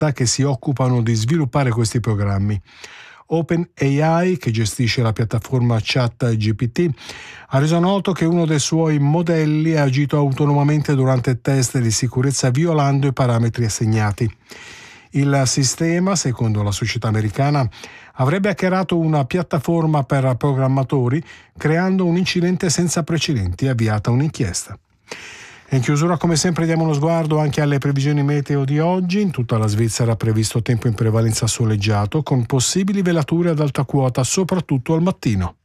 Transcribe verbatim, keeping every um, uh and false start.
realtà che si occupano di sviluppare questi programmi. OpenAI, che gestisce la piattaforma ChatGPT, ha reso noto che uno dei suoi modelli ha agito autonomamente durante test di sicurezza violando i parametri assegnati. Il sistema, secondo la società americana, avrebbe hackerato una piattaforma per programmatori, creando un incidente senza precedenti e avviata un'inchiesta. In chiusura, come sempre, diamo uno sguardo anche alle previsioni meteo di oggi. In tutta la Svizzera è previsto tempo in prevalenza soleggiato, con possibili velature ad alta quota, soprattutto al mattino.